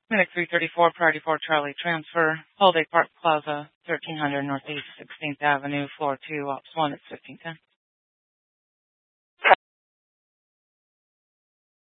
Munich 334, Priority 4 Charlie Transfer, Holiday Park Plaza, 1300 Northeast 16th Avenue, Floor 2, Ops 1 at 1510.